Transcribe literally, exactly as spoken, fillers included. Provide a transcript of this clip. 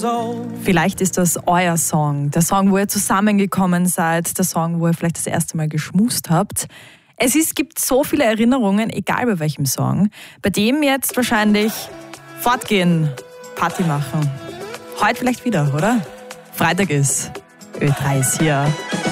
Vielleicht ist das euer Song, der Song, wo ihr zusammengekommen seid, der Song, wo ihr vielleicht das erste Mal geschmust habt. Es ist, gibt so viele Erinnerungen, egal bei welchem Song. Bei dem jetzt wahrscheinlich fortgehen, Party machen. Heute vielleicht wieder, oder? Freitag ist, Ö drei ist hier.